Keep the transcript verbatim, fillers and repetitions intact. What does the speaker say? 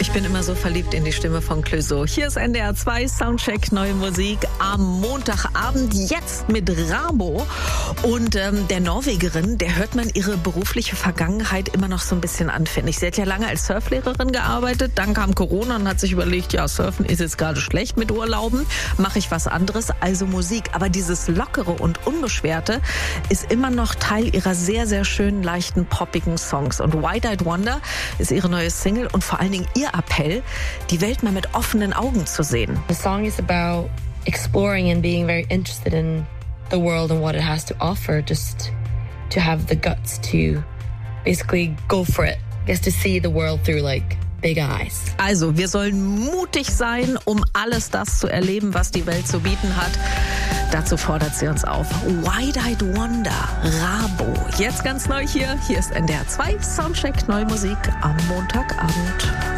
Ich bin immer so verliebt in die Stimme von Clouseau. Hier ist N D R zwei Soundcheck, neue Musik am Montagabend, jetzt mit Rabo. Und ähm, der Norwegerin, der hört man ihre berufliche Vergangenheit immer noch so ein bisschen an, finde ich. Sie hat ja lange als Surflehrerin gearbeitet, dann kam Corona und hat sich überlegt, ja, Surfen ist jetzt gerade schlecht mit Urlauben, mache ich was anderes, also Musik. Aber dieses Lockere und Unbeschwerte ist immer noch Teil ihrer sehr, sehr schönen, leichten, poppigen Songs. Und Wide-Eyed Wonder ist ihre neue Single und vor allen Dingen ihr Appell, die Welt mal mit offenen Augen zu sehen. The song is about exploring and being very interested in the world and what it has to offer, just to have the guts to basically go for it. I guess to see the world through like big eyes. Also, wir sollen mutig sein, um alles das zu erleben, was die Welt zu bieten hat. Dazu fordert sie uns auf. Wide-Eyed Wonder, Rabo. Jetzt ganz neu hier. Hier ist N D R zwei Soundcheck, neue Musik am Montagabend.